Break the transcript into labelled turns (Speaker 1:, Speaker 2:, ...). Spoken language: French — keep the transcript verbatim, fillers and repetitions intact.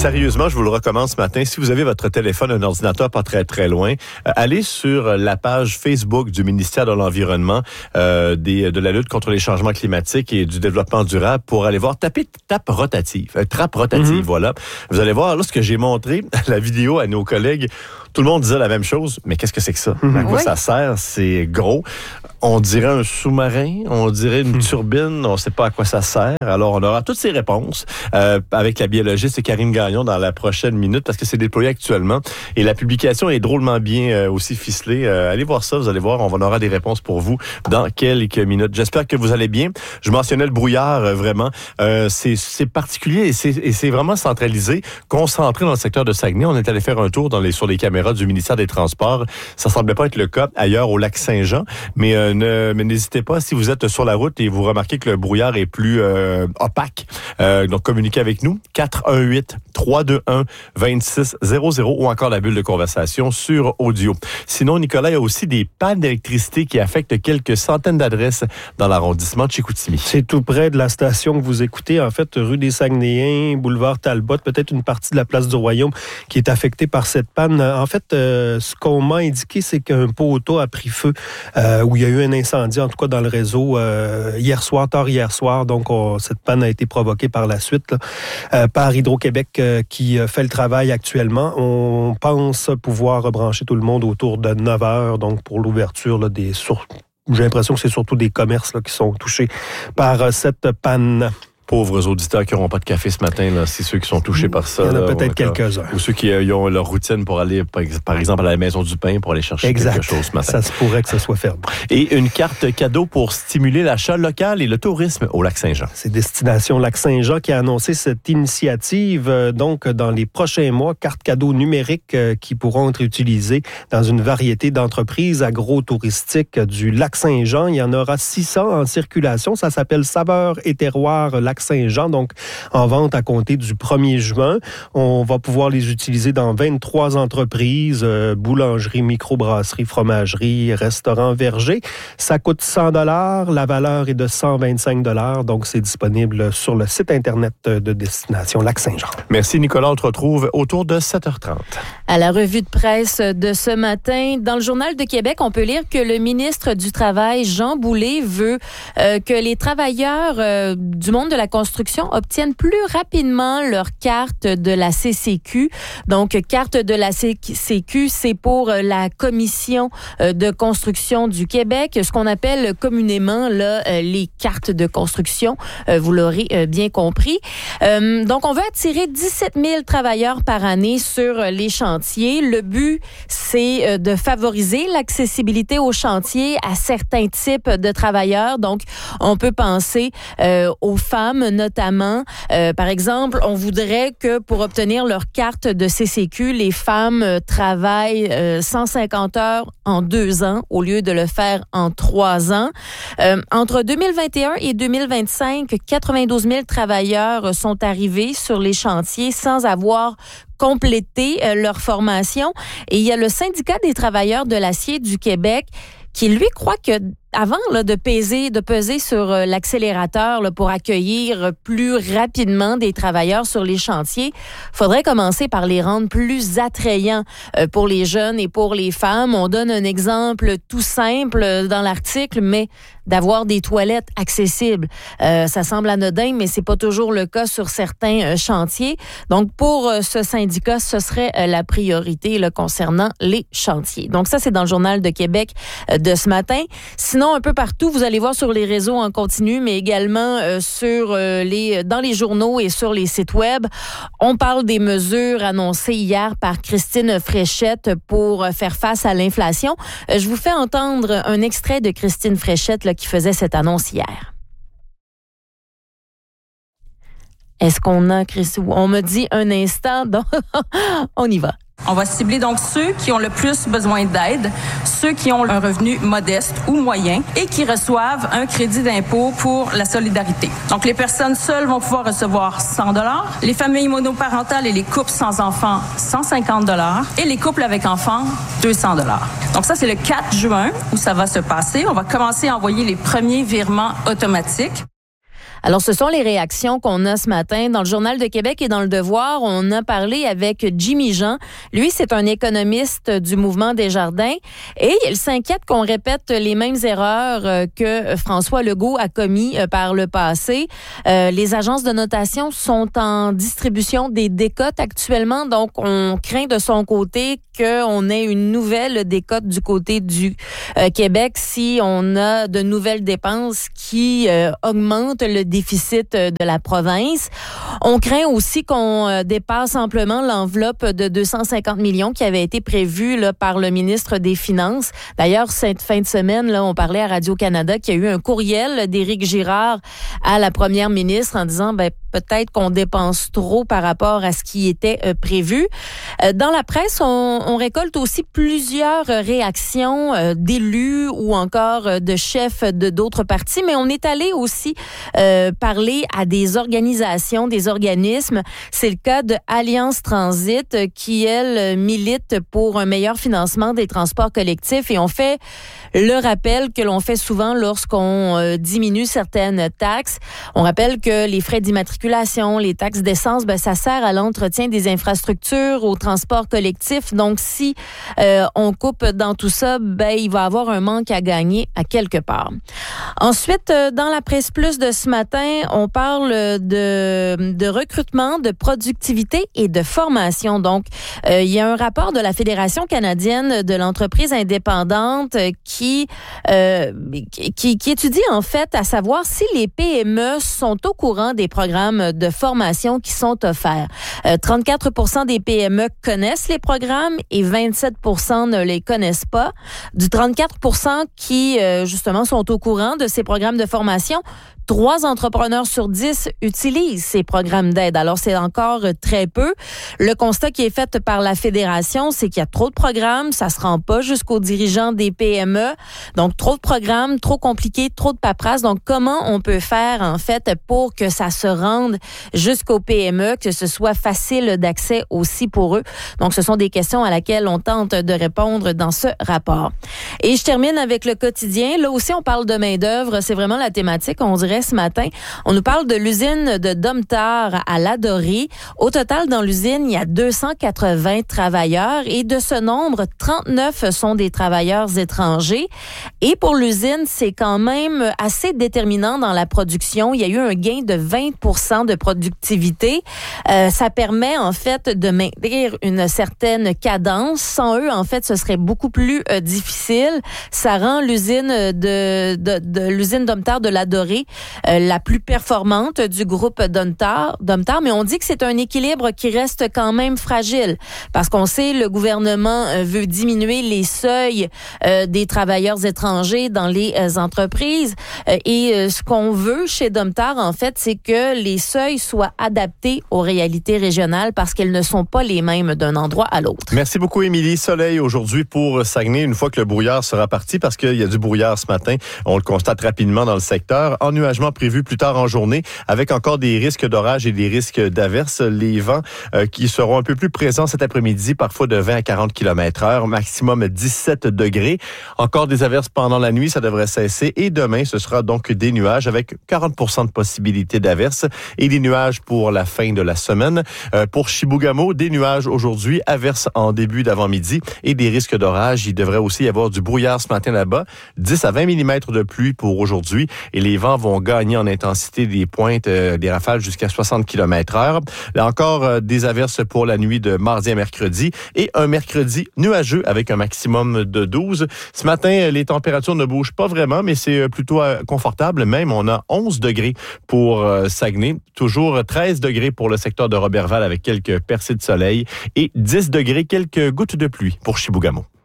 Speaker 1: Sérieusement, je vous le recommande ce matin. Si vous avez votre téléphone, un ordinateur pas très très loin, euh, allez sur la page Facebook du ministère de l'Environnement, euh, des, de la lutte contre les changements climatiques et du développement durable pour aller voir, taper tape rotative, euh, trappe rotative, mm-hmm. voilà. Vous allez voir, lorsque j'ai montré la vidéo à nos collègues, tout le monde disait la même chose. Mais qu'est-ce que c'est que ça? Mm-hmm. À quoi oui. ça sert? C'est gros. On dirait un sous-marin, on dirait une turbine, on ne sait pas à quoi ça sert. Alors, on aura toutes ces réponses euh, avec la biologiste Karine Gagnon dans la prochaine minute parce que c'est déployé actuellement. Et la publication est drôlement bien euh, aussi ficelée. Euh, allez voir ça, vous allez voir, on aura des réponses pour vous dans quelques minutes. J'espère que vous allez bien. Je mentionnais le brouillard, euh, vraiment. Euh, c'est, c'est particulier et c'est, et c'est vraiment centralisé, concentré dans le secteur de Saguenay. On est allé faire un tour dans les, sur les caméras du ministère des Transports. Ça semblait pas être le cas ailleurs au lac Saint-Jean, mais euh, Ne, mais n'hésitez pas, si vous êtes sur la route et vous remarquez que le brouillard est plus euh, opaque, euh, donc communiquez avec nous, quatre un huit, trois deux un, deux six zéro zéro ou encore la bulle de conversation sur audio. Sinon, Nicolas, il y a aussi des pannes d'électricité qui affectent quelques centaines d'adresses dans l'arrondissement de Chicoutimi.
Speaker 2: C'est tout près de la station que vous écoutez, en fait, rue des Saguenayens, boulevard Talbot, peut-être une partie de la place du Royaume qui est affectée par cette panne. En fait, euh, ce qu'on m'a indiqué, c'est qu'un poteau a pris feu, euh, où il y a eu un incendie, en tout cas dans le réseau, euh, hier soir, tard hier soir. Donc, on, cette panne a été provoquée par la suite là, euh, par Hydro-Québec euh, qui fait le travail actuellement. On pense pouvoir rebrancher tout le monde autour de neuf heures, donc pour l'ouverture là, des... Sur... J'ai l'impression que c'est surtout des commerces là, qui sont touchés par euh, cette panne.
Speaker 1: Pauvres auditeurs qui n'auront pas de café ce matin, là, c'est ceux qui sont touchés par ça.
Speaker 2: Il y en a
Speaker 1: là,
Speaker 2: peut-être
Speaker 1: ou,
Speaker 2: quelques-uns.
Speaker 1: Ou ceux qui euh, ont leur routine pour aller, par exemple, à la Maison du Pain pour aller chercher
Speaker 2: exact.
Speaker 1: quelque chose ce matin.
Speaker 2: Ça se pourrait que ça soit fermé.
Speaker 1: Et une carte cadeau pour stimuler l'achat local et le tourisme au Lac-Saint-Jean.
Speaker 2: C'est Destination Lac-Saint-Jean qui a annoncé cette initiative. Euh, donc, dans les prochains mois, cartes cadeaux numériques euh, qui pourront être utilisées dans une variété d'entreprises agro-touristiques du Lac-Saint-Jean. Il y en aura six cents en circulation. Ça s'appelle Saveurs et Terroirs Lac-Saint-Jean. Donc, en vente à compter du premier juin. On va pouvoir les utiliser dans vingt-trois entreprises, euh, boulangerie, microbrasserie, fromagerie, restaurant, verger. Ça coûte cent dollars. La valeur est de cent vingt-cinq dollars. Donc, c'est disponible sur le site Internet de Destination Lac-Saint-Jean.
Speaker 1: Merci, Nicolas. On te retrouve autour de sept heures trente.
Speaker 3: À la revue de presse de ce matin, dans le Journal de Québec, on peut lire que le ministre du Travail, Jean Boulet, veut euh, que les travailleurs euh, du monde de la construction obtiennent plus rapidement leur carte de la C C Q. Donc, carte de la C C Q, c'est pour la Commission de construction du Québec, ce qu'on appelle communément là, les cartes de construction. Vous l'aurez bien compris. Donc, on veut attirer dix-sept mille travailleurs par année sur les chantiers. Le but, c'est de favoriser l'accessibilité aux chantiers à certains types de travailleurs. Donc, on peut penser euh, aux femmes notamment. Euh, par exemple, on voudrait que pour obtenir leur carte de C C Q, les femmes euh, travaillent euh, cent cinquante heures en deux ans au lieu de le faire en trois ans. Euh, entre deux mille vingt et un et deux mille vingt-cinq, quatre-vingt-douze mille travailleurs sont arrivés sur les chantiers sans avoir complété euh, leur formation. Et il y a le syndicat des travailleurs de l'acier du Québec qui, lui, croit que avant là, de peser, de peser sur euh, l'accélérateur là, pour accueillir plus rapidement des travailleurs sur les chantiers, il faudrait commencer par les rendre plus attrayants euh, pour les jeunes et pour les femmes. On donne un exemple tout simple dans l'article, mais d'avoir des toilettes accessibles. Euh, ça semble anodin, mais c'est pas toujours le cas sur certains euh, chantiers. Donc, pour euh, ce syndicat, ce serait euh, la priorité là, concernant les chantiers. Donc, ça, c'est dans le Journal de Québec euh, de ce matin. Sinon, un peu partout, vous allez voir sur les réseaux en continu, mais également euh, sur euh, les, dans les journaux et sur les sites web. On parle des mesures annoncées hier par Christine Fréchette pour euh, faire face à l'inflation. Euh, je vous fais entendre un extrait de Christine Fréchette là, qui faisait cette annonce hier. Est-ce qu'on a, Chris? On me dit un instant, donc on y va.
Speaker 4: On va cibler donc ceux qui ont le plus besoin d'aide, ceux qui ont un revenu modeste ou moyen et qui reçoivent un crédit d'impôt pour la solidarité. Donc, les personnes seules vont pouvoir recevoir cent dollars, les familles monoparentales et les couples sans enfants, cent cinquante dollars et les couples avec enfants, deux cents dollars. Donc, ça, c'est le quatre juin où ça va se passer. On va commencer à envoyer les premiers virements automatiques.
Speaker 3: Alors, ce sont les réactions qu'on a ce matin dans le Journal de Québec et dans le Devoir. On a parlé avec Jimmy Jean. Lui, c'est un économiste du mouvement Desjardins et il s'inquiète qu'on répète les mêmes erreurs que François Legault a commis par le passé. Euh, les agences de notation sont en distribution des décotes actuellement, donc on craint de son côté qu'on ait une nouvelle décote du côté du euh, Québec si on a de nouvelles dépenses qui euh, augmentent le déficit de la province. On craint aussi qu'on euh, dépasse amplement l'enveloppe de deux cent cinquante millions qui avait été prévue là, par le ministre des Finances. D'ailleurs, cette fin de semaine, là, on parlait à Radio-Canada qu'il y a eu un courriel d'Éric Girard à la première ministre en disant ben, peut-être qu'on dépense trop par rapport à ce qui était euh, prévu. Euh, dans la presse, on, on récolte aussi plusieurs réactions euh, d'élus ou encore euh, de chefs de d'autres partis, mais on est allé aussi euh, parler à des organisations, des organismes. C'est le cas de Alliance Transit euh, qui, elle, milite pour un meilleur financement des transports collectifs et on fait le rappel que l'on fait souvent lorsqu'on euh, diminue certaines taxes. On rappelle que les frais d'immatriculation, les taxes d'essence, ben, ça sert à l'entretien des infrastructures, au transport collectif. Donc, si euh, on coupe dans tout ça, ben, il va y avoir un manque à gagner à quelque part. Ensuite, euh, dans la presse plus de ce matin, on parle de, de recrutement, de productivité et de formation. Donc, euh, il y a un rapport de la Fédération canadienne de l'entreprise indépendante qui, euh, qui, qui étudie en fait à savoir si les P M E sont au courant des programmes de formation qui sont offerts. Euh, trente-quatre pour cent des P M E connaissent les programmes et vingt-sept pour cent ne les connaissent pas. Du trente-quatre pour cent qui, euh, justement, sont au courant de ces programmes de formation, trois entrepreneurs sur dix utilisent ces programmes d'aide. Alors, c'est encore très peu. Le constat qui est fait par la Fédération, c'est qu'il y a trop de programmes, ça se rend pas jusqu'aux dirigeants des P M E. Donc, trop de programmes, trop compliqué, trop de paperasse. Donc, comment on peut faire, en fait, pour que ça se rende jusqu'aux P M E, que ce soit facile d'accès aussi pour eux? Donc, ce sont des questions à laquelle on tente de répondre dans ce rapport. Et je termine avec le quotidien. Là aussi, on parle de main-d'œuvre. C'est vraiment la thématique, on dirait, ce matin. On nous parle de l'usine de Domtar à Ladoré. Au total, dans l'usine, il y a deux cent quatre-vingts travailleurs et de ce nombre, trente-neuf sont des travailleurs étrangers. Et pour l'usine, c'est quand même assez déterminant dans la production. Il y a eu un gain de vingt pour cent de productivité. Euh, ça permet en fait de maintenir une certaine cadence. Sans eux, en fait, ce serait beaucoup plus euh, difficile. Ça rend l'usine de, de, de l'usine Domtar de Ladoré Euh, la plus performante du groupe Domtar, Domtar, mais on dit que c'est un équilibre qui reste quand même fragile parce qu'on sait le gouvernement euh, veut diminuer les seuils euh, des travailleurs étrangers dans les euh, entreprises euh, et euh, ce qu'on veut chez Domtar, en fait, c'est que les seuils soient adaptés aux réalités régionales parce qu'elles ne sont pas les mêmes d'un endroit à l'autre.
Speaker 1: Merci beaucoup, Émilie. Soleil aujourd'hui pour Saguenay, une fois que le brouillard sera parti, parce qu'il y a du brouillard ce matin. On le constate rapidement dans le secteur. Ennuagement prévu plus tard en journée, avec encore des risques d'orage et des risques d'averses. Les vents euh, qui seront un peu plus présents cet après-midi, parfois de vingt à quarante kilomètres heure, maximum dix-sept degrés. Encore des averses pendant la nuit, ça devrait cesser. Et demain, ce sera donc des nuages avec quarante pour cent de possibilité d'averses et des nuages pour la fin de la semaine. Euh, pour Chibougamau, des nuages aujourd'hui, averses en début d'avant-midi et des risques d'orage. Il devrait aussi y avoir du brouillard ce matin là-bas. dix à vingt millimètres de pluie pour aujourd'hui et les vents vont gagner en intensité des pointes, euh, des rafales jusqu'à soixante kilomètres heure. Là encore, euh, des averses pour la nuit de mardi à mercredi et un mercredi nuageux avec un maximum de douze. Ce matin, les températures ne bougent pas vraiment, mais c'est plutôt euh, confortable. Même, on a onze degrés pour euh, Saguenay, toujours treize degrés pour le secteur de Roberval avec quelques percées de soleil et dix degrés, quelques gouttes de pluie pour Chibougamau.